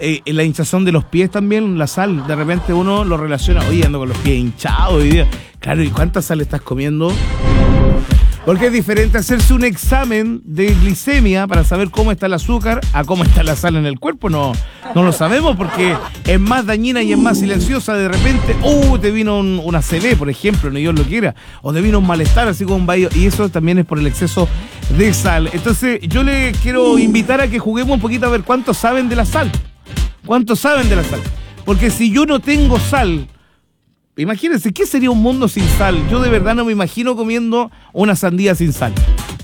la hinchazón de los pies también, la sal. De repente uno lo relaciona, oye, ando con los pies hinchados hoy día. Claro, ¿y cuánta sal estás comiendo? Porque es diferente hacerse un examen de glicemia para saber cómo está el azúcar a cómo está la sal en el cuerpo. No lo sabemos porque es más dañina y es más silenciosa. De repente, te vino una ACV, por ejemplo, ni Dios lo quiera. O te vino un malestar, así como un vaído. Y eso también es por el exceso de sal. Entonces, yo le quiero invitar a que juguemos un poquito a ver cuántos saben de la sal. ¿Cuántos saben de la sal? Porque si yo no tengo sal... Imagínense, ¿qué sería un mundo sin sal? Yo de verdad no me imagino comiendo una sandía sin sal.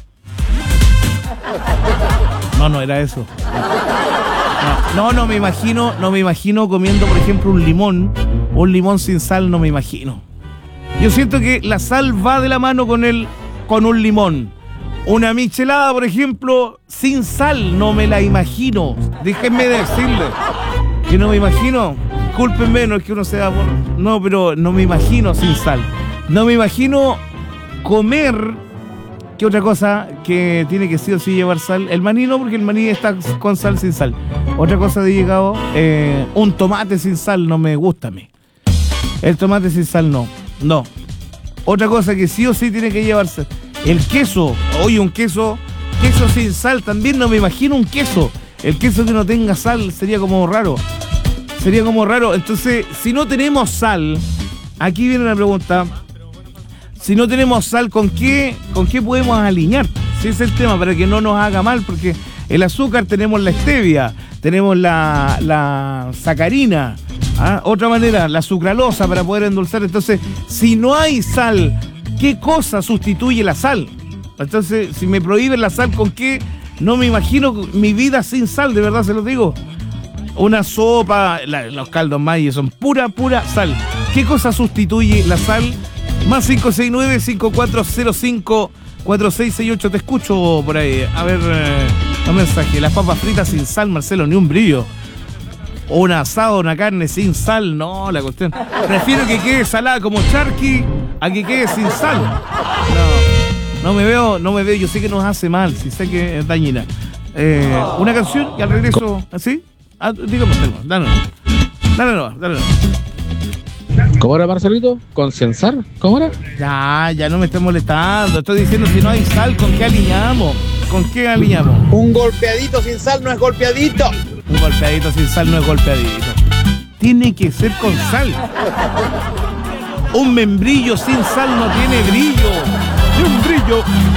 No era eso. No me imagino comiendo, por ejemplo, un limón sin sal, no me imagino. Yo siento que la sal va de la mano con un limón. Una michelada, por ejemplo, sin sal, no me la imagino. Déjenme decirle que no me imagino. Discúlpenme, no es que uno sea... No, pero no me imagino sin sal. No me imagino comer... ¿Qué otra cosa que tiene que sí o sí llevar sal? El maní no, porque el maní está con sal, sin sal. Otra cosa de llegado, un tomate sin sal no me gusta a mí. El tomate sin sal no. Otra cosa que sí o sí tiene que llevarse. El queso. Oye, un queso sin sal también no me imagino un queso. El queso que no tenga sal sería como raro. Entonces, si no tenemos sal, aquí viene la pregunta. Si no tenemos sal, ¿con qué podemos aliñar? Si es el tema, para que no nos haga mal, porque el azúcar tenemos la stevia, tenemos la sacarina, otra manera, la sucralosa para poder endulzar. Entonces, si no hay sal, ¿qué cosa sustituye la sal? Entonces, si me prohíben la sal, ¿con qué? No me imagino mi vida sin sal, de verdad se los digo. Una sopa, los caldos mayes son pura sal. ¿Qué cosa sustituye la sal? Más 569-5405-4668. Te escucho por ahí. A ver, un mensaje. Las papas fritas sin sal, Marcelo, ni un brillo. O un asado, una carne sin sal. No, la cuestión. Prefiero que quede salada como charqui a que quede sin sal. No me veo. Yo sé que nos hace mal. Sí sé que es dañina. Una canción y al regreso, ¿así? Dígame, dale. ¿Cómo era, Marcelito? ¿Concienciar? ¿Cómo era? Ya no me estés molestando. Estoy diciendo, si no hay sal, ¿con qué aliñamos? Un golpeadito sin sal no es golpeadito. Un golpeadito sin sal no es golpeadito. Tiene que ser con sal. Un membrillo sin sal no tiene brillo. Ni un brillo.